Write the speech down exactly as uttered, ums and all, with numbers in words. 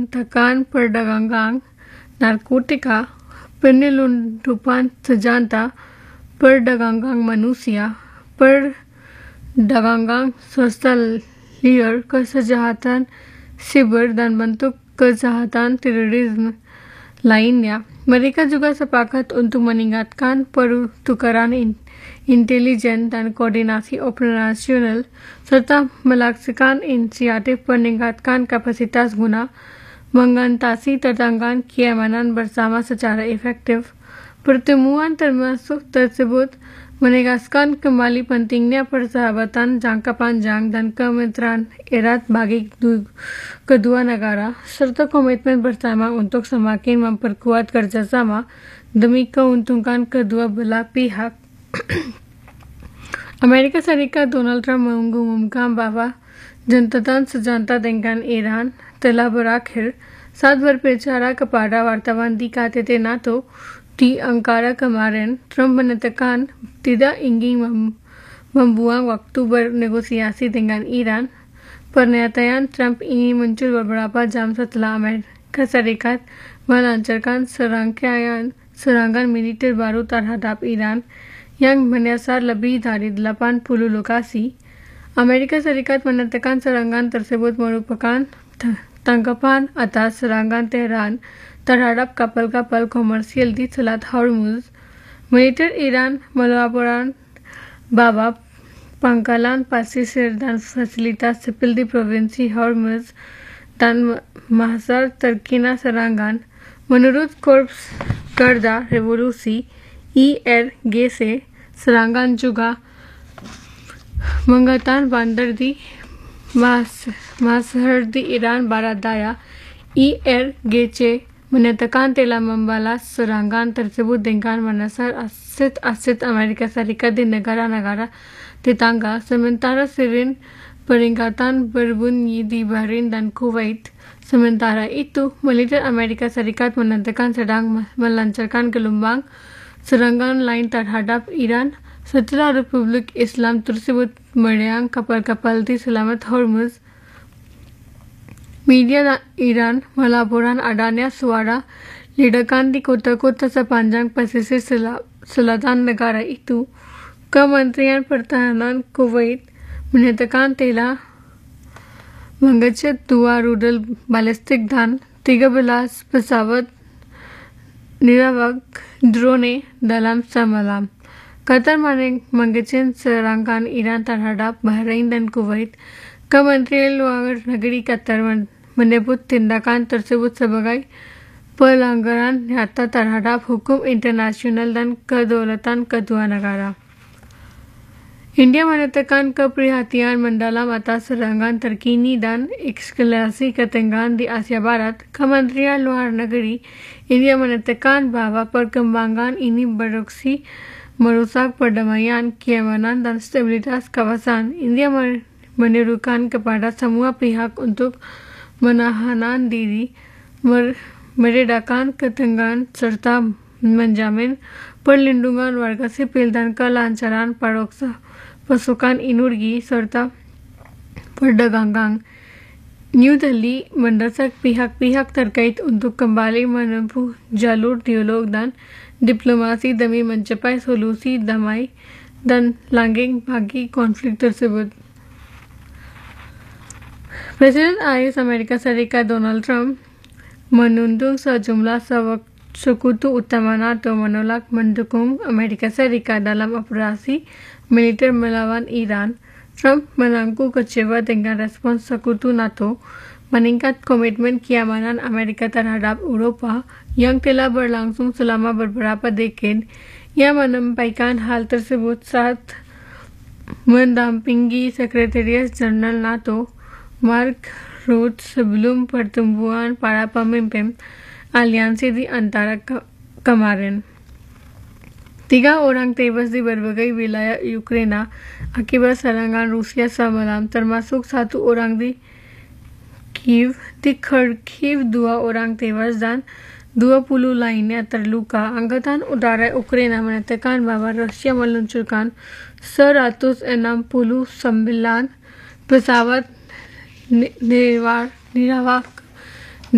tekan perdagangan narkotika, penyelundupan senjata, perdagangan manusia, perdagangan sosial liar, kejahatan siber dan bentuk kejahatan terorisme lainnya. Mereka juga sepakat untuk meningkatkan pertukaran in, intelijen dan koordinasi operasional serta melaksanakan inisiatif meningkatkan kapasitas guna mengatasi tantangan keamanan bersama secara efektif. Pertemuan termasuk tersebut menegaskan kembali pentingnya persahabatan jangka panjang dan kemitraan erat bagi kedua negara, serta komitmen bersama untuk semakin memperkuat kerjasama demi keuntungan kedua belah pihak. Amerika Serikat Donald Trump mengumumkan bahwa jentatan senjata dengan Iran telah berakhir saat berbicara kepada wartawan di K T T NATO di Ankara kemarin. Trump menyatakan tidak ingin mem membuang waktu bernegosiasi dengan Iran. Pernyataan Trump ini muncul beberapa jam setelah Amerika Serikat melancarkan serangkaian serangan militer baru terhadap Iran yang menyasar lebih dari delapan puluh lokasi. Amerika Serikat menyatakan serangan tersebut merupakan tanggapan atas serangan Tehran terhadap kapal-kapal komersial di Selat Hormuz. Militer Iran melaporkan bahwa pangkalan pesisir dan fasilitas sipil di provinsi Hormuz dan Mahsar terkena serangan. Menurut Korps Garda Revolusi I R G C, serangan juga menggunakan bandar di Mahsar di Iran Barat Daya. I R G C menyatakan telah membalas serangan tersebut dengan menyasar aset-aset Amerika Serikat di negara-negara tetangga, sementara siren peringatan berbunyi di Bahrain dan Kuwait. Sementara itu, militer Amerika Serikat menyatakan sedang melancarkan gelombang serangan lain terhadap Iran setelah Republik Islam tersebut menyerang kapal-kapal di Selat Hormuz. Media Iran melaporkan adanya suara ledakan di kota-kota sepanjang pesisir selatan negara itu. Kementerian Pertahanan Kuwait menyatakan telah mengecek dua rudal balistik dan tiga belas pesawat nirawak drone dalam semalam. Qatar mengecek serangan Iran terhadap Bahrain dan Kuwait. Kementerian Luar Negeri Qatar menyebut tindakan tersebut sebagai pelanggaran nyata terhadap hukum internasional dan kedaulatan kedua negara. India menyatakan keprihatinan mendalam atas serangan terkini dan eskalasi ketegangan di Asia Barat. Kementerian Luar Negeri India menyatakan bahwa perkembangan ini bereaksi merusak perdamaian, keamanan, dan stabilitas kawasan. India menyerukan kepada semua pihak untuk menahan diri, meredakan ketegangan, serta menjamin perlindungan warga sipil dan kelancaran pasokan energi serta perdagangan. New Delhi mendesak pihak-pihak terkait untuk kembali menempuh jalur dialog dan diplomasi demi mencapai solusi damai dan langgeng bagi konflik tersebut. Presiden A S Amerika Serikat Donald Trump menunjuk sejumlah sekutu utama NATO menolak mendukung Amerika Serikat dalam operasi militer melawan Iran. Trump mengaku kecewa dengan respons sekutu NATO meningkat komitmen keamanan Amerika terhadap Eropa yang telah berlangsung selama beberapa dekade. Ia menyampaikan hal tersebut saat mendampingi Sekretaris Jenderal NATO Mark Rutte sebelum pertemuan para pemimpin aliansi di antara ke kemarin. Tiga orang tewas di berbagai wilayah Ukraina akibat serangan Rusia semalam, termasuk satu orang di Kiev. Di Kharkiv, dua orang tewas dan dua puluh lainnya terluka. Angkatan Udara Ukraina menyatakan bahwa Rusia meluncurkan seratus enam puluh sembilan pesawat nirawak